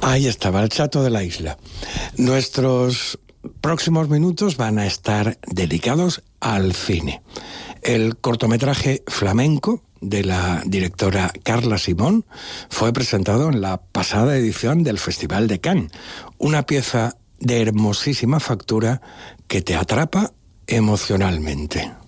Ahí estaba el Chato de la Isla. Nuestros próximos minutos van a estar dedicados al cine. El cortometraje Flamenco de la directora Carla Simón fue presentado en la pasada edición del Festival de Cannes, una pieza de hermosísima factura que te atrapa emocionalmente.